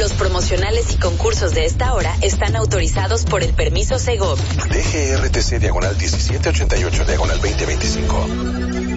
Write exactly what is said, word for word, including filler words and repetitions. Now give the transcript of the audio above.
Los promocionales y concursos de esta hora están autorizados por el permiso Segov. D G R T C diagonal diecisiete ochenta y ocho diagonal veinte veinticinco.